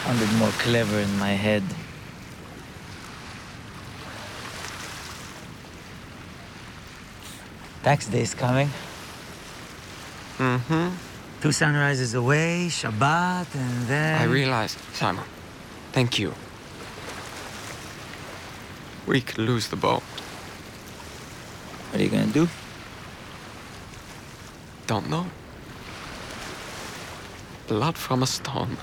Sounded more clever in my head. Tax day's coming. Mm-hmm. 2 sunrises away, Shabbat, and then... I realize, Simon. Thank you. We could lose the boat. What are you gonna do? Don't know. Blood from a stone.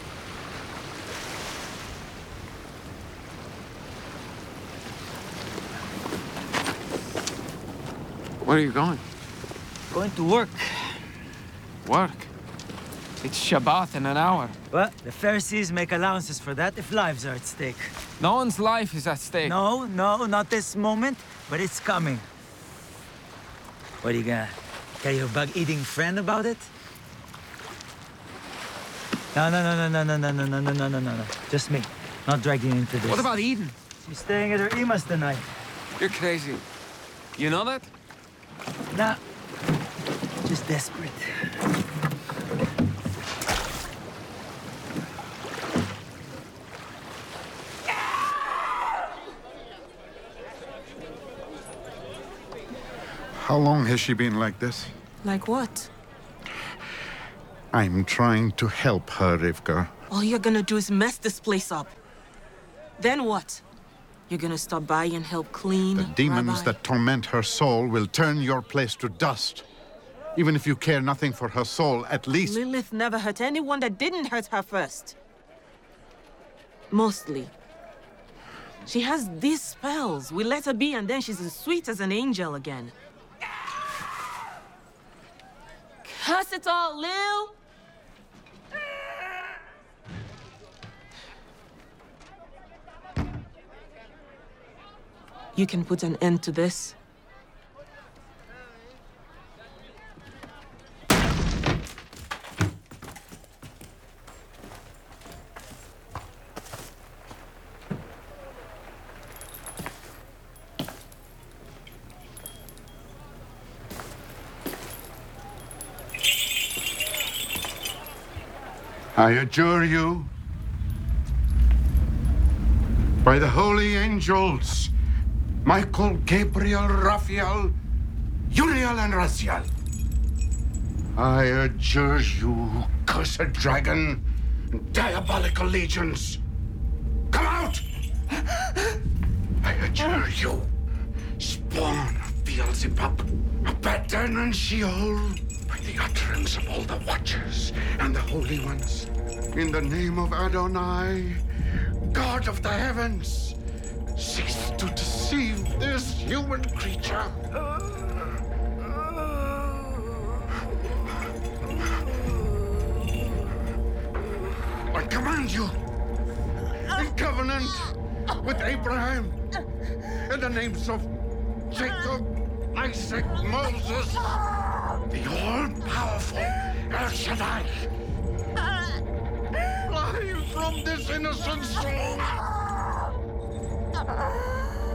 Where are you going? Going to work. Work. It's Shabbat in an hour. Well, the Pharisees make allowances for that if lives are at stake. No one's life is at stake. No, not this moment, but it's coming. What are you gonna tell your bug-eating friend about it? No. Just me. Not dragging you into this. What about Eden? She's staying at her Ima's tonight. You're crazy. You know that? Nah. Just desperate. How long has she been like this? Like what? I'm trying to help her, Rivka. All you're gonna do is mess this place up. Then what? You're gonna stop by and help clean, The demons Rabbi? that torment her soul will turn your place to dust. Even if you care nothing for her soul, at least... Lilith never hurt anyone that didn't hurt her first. Mostly. She has these spells. We let her be and then she's as sweet as an angel again. Curse it all, Lil! You can put an end to this. I adjure you, by the holy angels, Michael, Gabriel, Raphael, Uriel, and Raziel, I adjure you, cursed dragon, and diabolical legions, come out! I adjure you, spawn of Beelzebub, Abaddon and Sheol, by the utterance of all the watchers and the holy ones, in the name of Adonai, God of the heavens, cease to deceive this human creature. I command you, in covenant with Abraham, in the names of Jacob, Isaac, Moses, the all-powerful El Shaddai, fly from this innocent soul.